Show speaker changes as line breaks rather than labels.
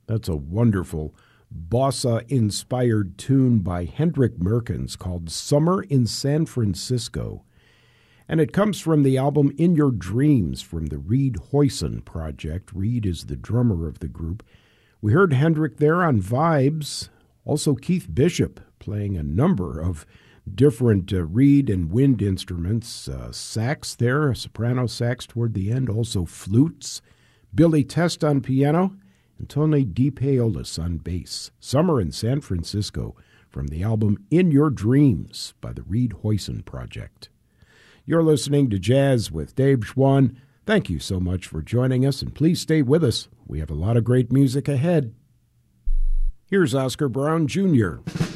That's a wonderful bossa-inspired tune by Hendrik Merkens called Summer in San Francisco. And it comes from the album In Your Dreams from the Reed Hoyson Project. Reed is the drummer of the group. We heard Hendrik there on vibes. Also Keith Bishop playing a number of different reed and wind instruments. Sax there, a soprano sax toward the end. Also flutes. Billy Test on piano. And Tony DePaolis on bass. Summer in San Francisco from the album In Your Dreams by the Reed Hoyson Project. You're listening to Jazz with Dave Schwann. Thank you so much for joining us, and please stay with us. We have a lot of great music ahead. Here's Oscar Brown Jr.